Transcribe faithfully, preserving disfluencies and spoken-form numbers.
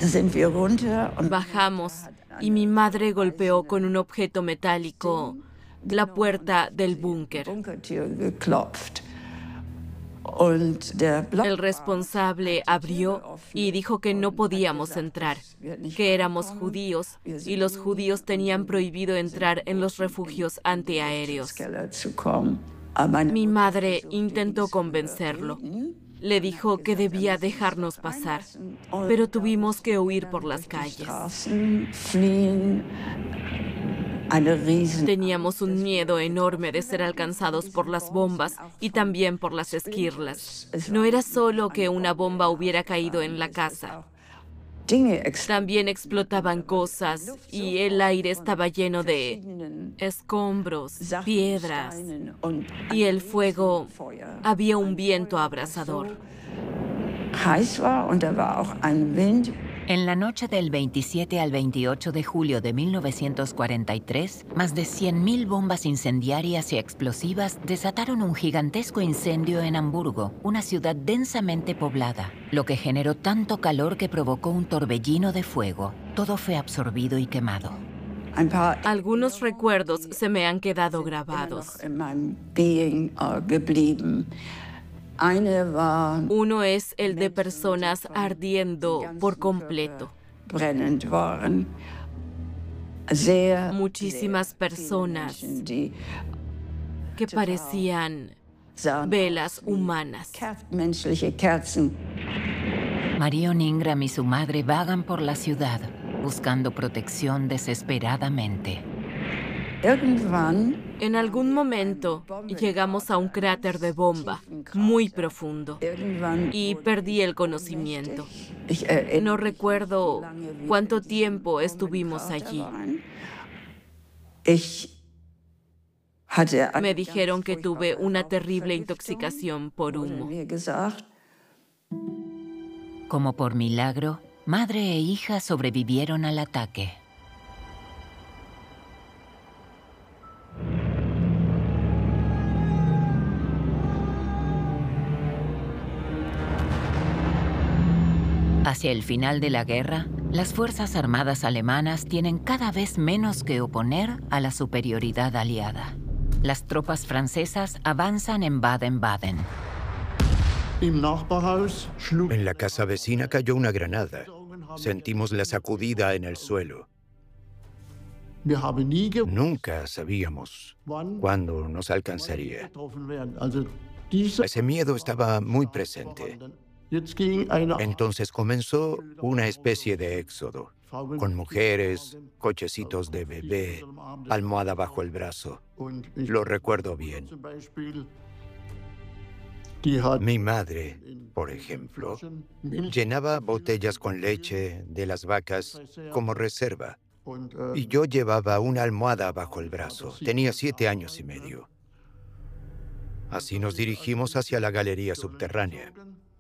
Bajamos y mi madre golpeó con un objeto metálico la puerta del búnker. El responsable abrió y dijo que no podíamos entrar, que éramos judíos y los judíos tenían prohibido entrar en los refugios antiaéreos. Mi madre intentó convencerlo. Le dijo que debía dejarnos pasar, pero tuvimos que huir por las calles. Teníamos un miedo enorme de ser alcanzados por las bombas y también por las esquirlas. No era solo que una bomba hubiera caído en la casa. También explotaban cosas y el aire estaba lleno de escombros, piedras, y el fuego, había un viento abrasador. En la noche del veintisiete al veintiocho de julio de mil novecientos cuarenta y tres, más de cien mil bombas incendiarias y explosivas desataron un gigantesco incendio en Hamburgo, una ciudad densamente poblada, lo que generó tanto calor que provocó un torbellino de fuego. Todo fue absorbido y quemado. Algunos recuerdos se me han quedado grabados. Uno es el de personas ardiendo por completo. Muchísimas personas que parecían velas humanas. Marion Ingram y su madre vagan por la ciudad, buscando protección desesperadamente. En algún momento llegamos a un cráter de bomba muy profundo y perdí el conocimiento. No recuerdo cuánto tiempo estuvimos allí. Me dijeron que tuve una terrible intoxicación por humo. Como por milagro, madre e hija sobrevivieron al ataque. Hacia el final de la guerra, las fuerzas armadas alemanas tienen cada vez menos que oponer a la superioridad aliada. Las tropas francesas avanzan en Baden-Baden. En la casa vecina cayó una granada. Sentimos la sacudida en el suelo. Nunca sabíamos cuándo nos alcanzaría. Ese miedo estaba muy presente. Entonces comenzó una especie de éxodo, con mujeres, cochecitos de bebé, almohada bajo el brazo. Lo recuerdo bien. Mi madre, por ejemplo, llenaba botellas con leche de las vacas como reserva. Y yo llevaba una almohada bajo el brazo. Tenía siete años y medio. Así nos dirigimos hacia la galería subterránea.